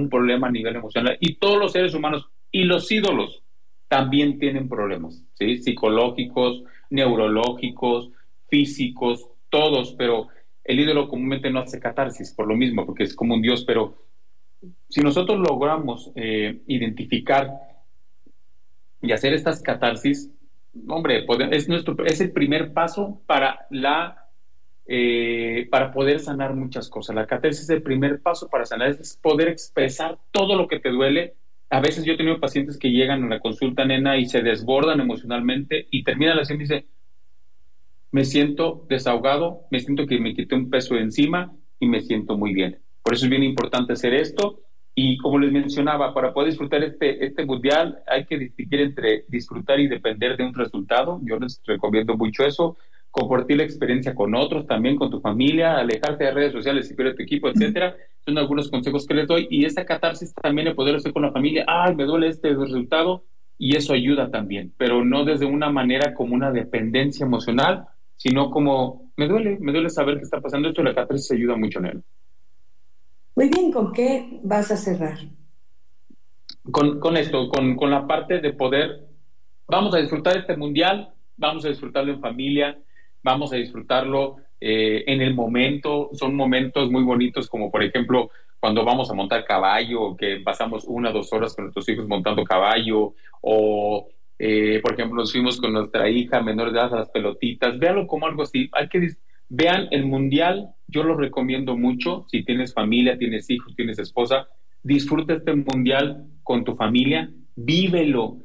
un problema a nivel emocional, y todos los seres humanos y los ídolos también tienen problemas, ¿sí? Psicológicos, neurológicos, físicos, todos, pero el ídolo comúnmente no hace catarsis por lo mismo, porque es como un dios, pero si nosotros logramos identificar y hacer estas catarsis, hombre, es el primer paso para poder sanar muchas cosas. La catarsis es el primer paso para sanar, es poder expresar todo lo que te duele. A veces yo he tenido pacientes que llegan a la consulta, nena, y se desbordan emocionalmente y terminan la sesión y dicen, me siento desahogado, me siento que me quité un peso de encima y me siento muy bien. Por eso es bien importante hacer esto. Y como les mencionaba, para poder disfrutar este mundial hay que distinguir entre disfrutar y depender de un resultado. Yo les recomiendo mucho eso. Compartir la experiencia con otros, también con tu familia, alejarte de redes sociales si pierdes tu equipo, etcétera. Son algunos consejos que les doy. Y esa catarsis también de poder hacer con la familia. Ay, me duele este resultado. Y eso ayuda también, pero no desde una manera como una dependencia emocional, sino como, me duele saber qué está pasando esto. La catarsis ayuda mucho en él. Muy bien, ¿con qué vas a cerrar? Con esto, con la parte de poder, vamos a disfrutar este mundial, vamos a disfrutarlo en familia, vamos a disfrutarlo en el momento. Son momentos muy bonitos, como por ejemplo cuando vamos a montar caballo, que pasamos 1 o 2 horas con nuestros hijos montando caballo, o por ejemplo nos fuimos con nuestra hija menor de edad a las pelotitas. Véanlo como algo así. Vean el mundial, yo lo recomiendo mucho. Si tienes familia, tienes hijos, tienes esposa, disfruta este mundial con tu familia, vívelo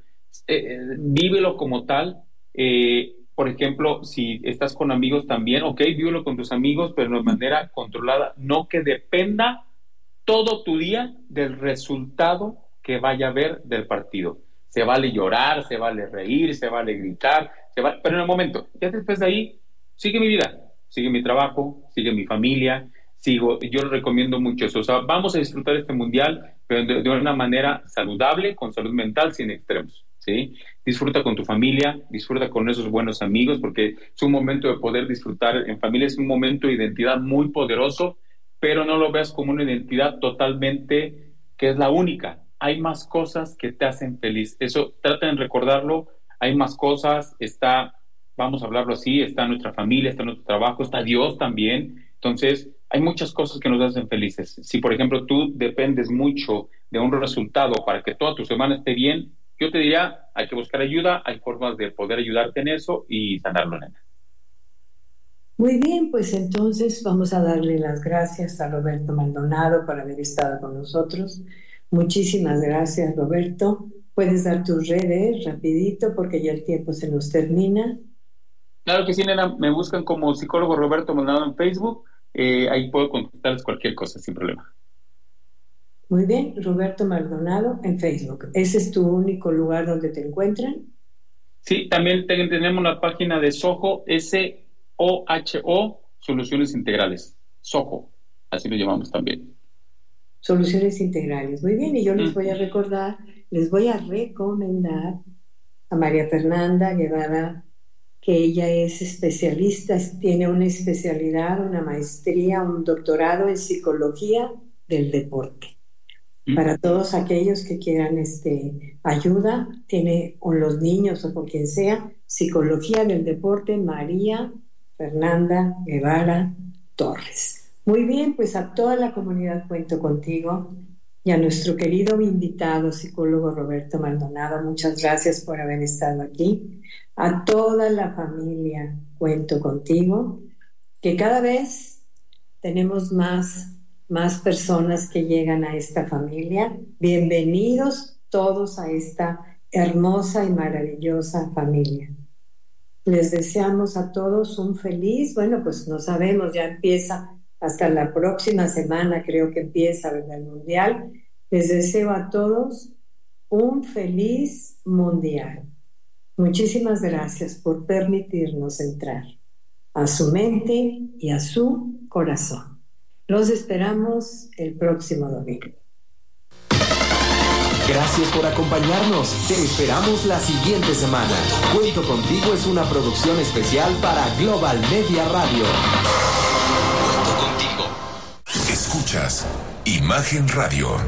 como tal. Por ejemplo, si estás con amigos también, ok, vívelo con tus amigos, pero de manera controlada, no que dependa todo tu día del resultado que vaya a haber del partido. Se vale llorar, se vale reír, se vale gritar, pero en el momento, ya después de ahí, sigue mi vida, sigue mi trabajo, sigue mi familia, yo les recomiendo mucho eso. O sea, vamos a disfrutar este mundial, pero de una manera saludable, con salud mental, sin extremos, ¿sí? Disfruta con tu familia, disfruta con esos buenos amigos, porque es un momento de poder disfrutar en familia, es un momento de identidad muy poderoso, pero no lo veas como una identidad totalmente que es la única. Hay más cosas que te hacen feliz. Eso, traten de recordarlo. Hay más cosas, vamos a hablarlo así, está nuestra familia, está nuestro trabajo, está Dios también. Entonces, hay muchas cosas que nos hacen felices. Si, por ejemplo, tú dependes mucho de un resultado para que toda tu semana esté bien, yo te diría, hay que buscar ayuda, hay formas de poder ayudarte en eso y sanarlo, nena. Muy bien, pues entonces vamos a darle las gracias a Roberto Maldonado por haber estado con nosotros. Muchísimas gracias, Roberto. Puedes dar tus redes rapidito porque ya el tiempo se nos termina. Claro que sí, nena, me buscan como psicólogo Roberto Maldonado en Facebook. Ahí puedo contestarles cualquier cosa sin problema. Muy bien, Roberto Maldonado en Facebook. ¿Ese es tu único lugar donde te encuentran? Sí, también tenemos una página de Soho, SOHO, Soluciones Integrales. Soho, así lo llamamos también. Soluciones Integrales. Muy bien, y yo les voy a recomendar a María Fernanda Guevara, que ella es especialista, tiene una especialidad, una maestría, un doctorado en psicología del deporte. Para todos aquellos que quieran ayuda, tiene con los niños o con quien sea, psicología del deporte, María Fernanda Guevara Torres. Muy bien, pues a toda la comunidad cuento contigo y a nuestro querido invitado, psicólogo Roberto Maldonado, muchas gracias por haber estado aquí. A toda la familia cuento contigo, que cada vez tenemos más personas que llegan a esta familia. Bienvenidos todos a esta hermosa y maravillosa familia. Les deseamos a todos un feliz, pues no sabemos, ya empieza hasta la próxima semana, creo que empieza, ¿verdad? El mundial. Les deseo a todos un feliz mundial. Muchísimas gracias por permitirnos entrar a su mente y a su corazón. Los esperamos el próximo domingo. Gracias por acompañarnos. Te esperamos la siguiente semana. Cuento Contigo es una producción especial para Global Media Radio. Cuento Contigo. Escuchas Imagen Radio.